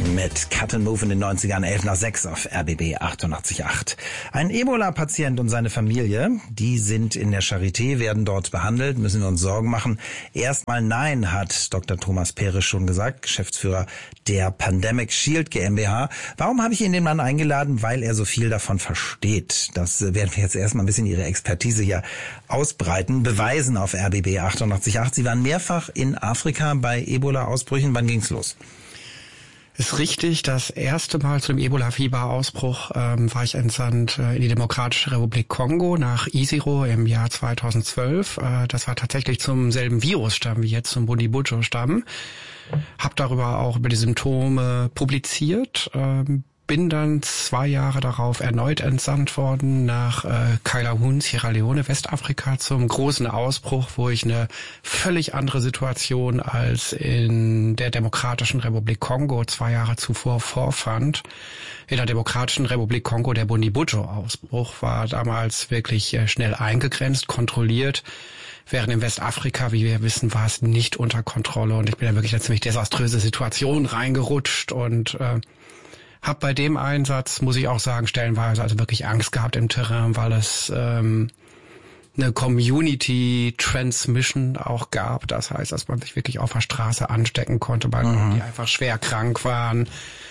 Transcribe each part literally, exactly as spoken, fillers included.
Mit Cut and Move in den neunzigern, elf nach sechs auf R B B achtundachtzig Komma acht. Ein Ebola-Patient und seine Familie, die sind in der Charité, werden dort behandelt, müssen wir uns Sorgen machen. Erstmal nein, hat Doktor Thomas Perisch schon gesagt, Geschäftsführer der Pandemic Shield GmbH. Warum habe ich ihn den Mann eingeladen? Weil er so viel davon versteht. Das werden wir jetzt erstmal ein bisschen Ihre Expertise hier ausbreiten, beweisen auf R B B achtundachtzig Komma acht. Sie waren mehrfach in Afrika bei Ebola-Ausbrüchen. Wann ging's los? Ist richtig, das erste Mal zu dem Ebola-Fieber-Ausbruch ähm, war ich entsandt äh, in die Demokratische Republik Kongo nach Isiro im Jahr zweitausendzwölf. Äh, das war tatsächlich zum selben Virusstamm wie jetzt zum Bundibugyo-Stamm. Hab darüber auch über die Symptome publiziert. Ähm, bin dann zwei Jahre darauf erneut entsandt worden nach äh, Kailahun, Sierra Leone, Westafrika zum großen Ausbruch, wo ich eine völlig andere Situation als in der Demokratischen Republik Kongo zwei Jahre zuvor vorfand. In der Demokratischen Republik Kongo der Bundibugyo-Ausbruch war damals wirklich äh, schnell eingegrenzt, kontrolliert. Während in Westafrika, wie wir wissen, war es nicht unter Kontrolle und ich bin da wirklich in eine ziemlich desaströse Situation reingerutscht und äh, hab bei dem Einsatz, muss ich auch sagen, stellenweise also wirklich Angst gehabt im Terrain, weil es ähm, eine Community-Transmission auch gab. Das heißt, dass man sich wirklich auf der Straße anstecken konnte bei Leuten, die einfach schwer krank waren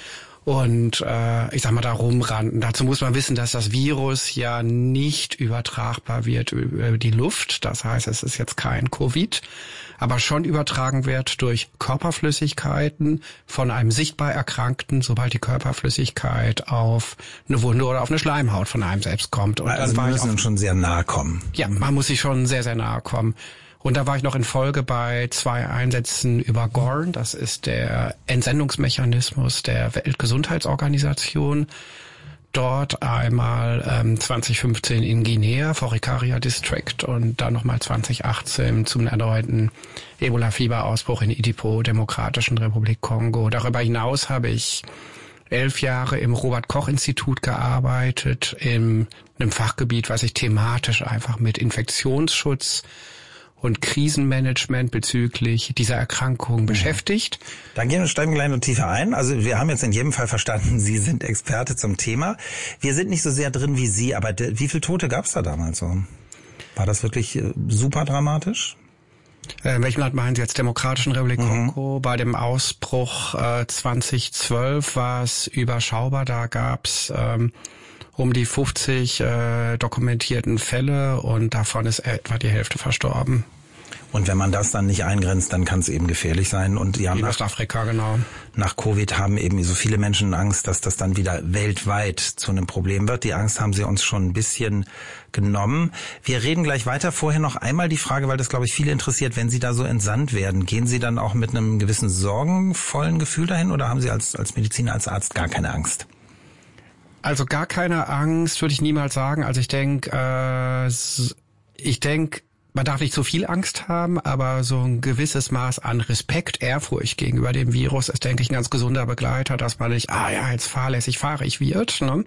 und äh, ich sag mal da rumrannten. Dazu muss man wissen, dass das Virus ja nicht übertragbar wird über die Luft. Das heißt, es ist jetzt kein Covid, aber schon übertragen wird durch Körperflüssigkeiten von einem sichtbar Erkrankten, sobald die Körperflüssigkeit auf eine Wunde oder auf eine Schleimhaut von einem selbst kommt. Und also wir müssen schon sehr nahe kommen. Ja, man muss sich schon sehr, sehr nahe kommen. Und da war ich noch in Folge bei zwei Einsätzen über Gorn. Das ist der Entsendungsmechanismus der Weltgesundheitsorganisation. Dort einmal ähm, zwanzig fünfzehn in Guinea, Forikaria District und dann nochmal zwanzig achtzehn zum erneuten Ebola-Fieber-Ausbruch in Idipo, Demokratischen Republik Kongo. Darüber hinaus habe ich elf Jahre im Robert-Koch-Institut gearbeitet, in einem Fachgebiet, was sich thematisch einfach mit Infektionsschutz und Krisenmanagement bezüglich dieser Erkrankung beschäftigt. Dann gehen wir, steigen wir gleich noch tiefer ein. Also wir haben jetzt in jedem Fall verstanden, Sie sind Experte zum Thema. Wir sind nicht so sehr drin wie Sie, aber wie viele Tote gab es da damals so? War das wirklich super dramatisch? In welchem Land meinen Sie jetzt? Demokratischen Republik Mhm. Kongo? Bei dem Ausbruch äh, zweitausendzwölf war es überschaubar. Da gab's ähm, um die fünfzig äh, dokumentierten Fälle und davon ist etwa die Hälfte verstorben. Und wenn man das dann nicht eingrenzt, dann kann es eben gefährlich sein. Und ja, in Westafrika, genau. Nach Covid haben eben so viele Menschen Angst, dass das dann wieder weltweit zu einem Problem wird. Die Angst haben Sie uns schon ein bisschen genommen. Wir reden gleich weiter. Vorher noch einmal die Frage, weil das, glaube ich, viele interessiert, wenn Sie da so entsandt werden, gehen Sie dann auch mit einem gewissen sorgenvollen Gefühl dahin oder haben Sie als, als Mediziner, als Arzt gar keine Angst? Also gar keine Angst würde ich niemals sagen. Also ich denke, äh, ich denke, man darf nicht so viel Angst haben, aber so ein gewisses Maß an Respekt, Ehrfurcht gegenüber dem Virus ist, denke ich, ein ganz gesunder Begleiter, dass man nicht, ah ja, jetzt fahrlässig fahrig wird. Ne?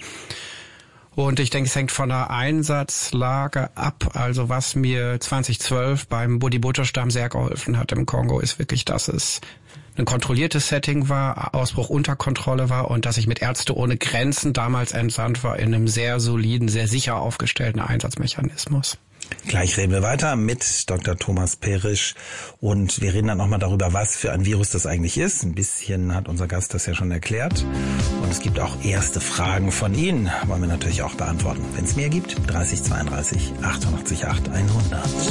Und ich denke, es hängt von der Einsatzlage ab. Also was mir zweitausendzwölf beim Bundibugyo-Stamm sehr geholfen hat im Kongo, ist wirklich, dass es ein kontrolliertes Setting war, Ausbruch unter Kontrolle war und dass ich mit Ärzte ohne Grenzen damals entsandt war in einem sehr soliden, sehr sicher aufgestellten Einsatzmechanismus. Gleich reden wir weiter mit Doktor Thomas Perisch und wir reden dann nochmal darüber, was für ein Virus das eigentlich ist. Ein bisschen hat unser Gast das ja schon erklärt und es gibt auch erste Fragen von Ihnen, wollen wir natürlich auch beantworten. Wenn es mehr gibt, dreißig zweiunddreißig achtundachtzig acht hundert.